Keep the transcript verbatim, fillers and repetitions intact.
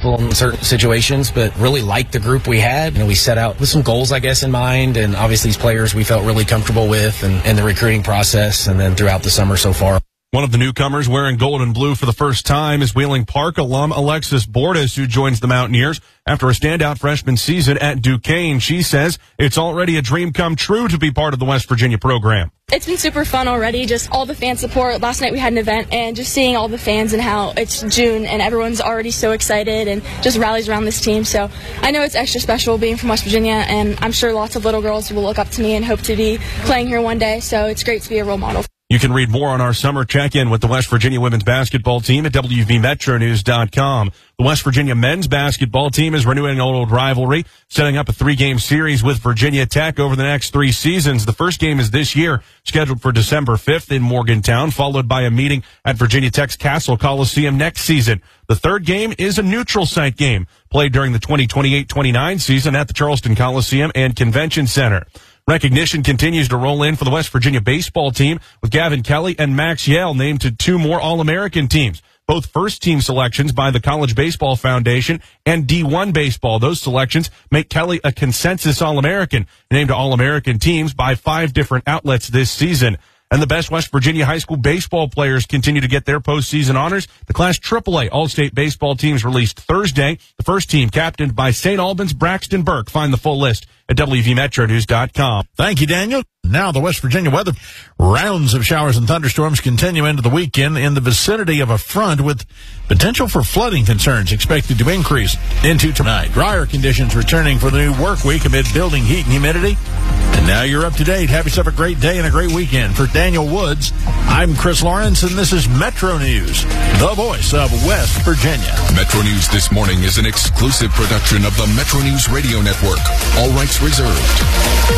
stressful in certain situations, but really liked the group we had. You know, we set out with some goals, I guess, in mind, and obviously these players we felt really comfortable with and in the recruiting process and then throughout the summer so far. One of the newcomers wearing gold and blue for the first time is Wheeling Park alum Alexis Bordas, who joins the Mountaineers after a standout freshman season at Duquesne. She says it's already a dream come true to be part of the West Virginia program. It's been super fun already, just all the fan support. Last night we had an event, and just seeing all the fans and how it's June and everyone's already so excited and just rallies around this team. So I know it's extra special being from West Virginia, and I'm sure lots of little girls will look up to me and hope to be playing here one day. So it's great to be a role model. You can read more on our summer check-in with the West Virginia women's basketball team at W V Metro News dot com. The West Virginia men's basketball team is renewing an old rivalry, setting up a three-game series with Virginia Tech over the next three seasons. The first game is this year, scheduled for December fifth in Morgantown, followed by a meeting at Virginia Tech's Castle Coliseum next season. The third game is a neutral site game, played during the twenty twenty-eight twenty-nine season at the Charleston Coliseum and Convention Center. Recognition continues to roll in for the West Virginia baseball team, with Gavin Kelly and Max Yale named to two more All-American teams. Both first-team selections by the College Baseball Foundation and D one Baseball. Those selections make Kelly a consensus All-American, named to All-American teams by five different outlets this season. And the best West Virginia high school baseball players continue to get their postseason honors. The Class triple A All-State baseball teams released Thursday. The first team captained by Saint Albans' Braxton Burke. Find the full list at W V Metro News dot com. Thank you, Daniel. Now the West Virginia weather. Rounds of showers and thunderstorms continue into the weekend in the vicinity of a front, with potential for flooding concerns expected to increase into tonight. Drier conditions returning for the new work week amid building heat and humidity. And now you're up to date. Have yourself a great day and a great weekend. For Daniel Woods, I'm Chris Lawrence, and this is Metro News, the voice of West Virginia. Metro News This Morning is an exclusive production of the Metro News Radio Network. All rights reserved.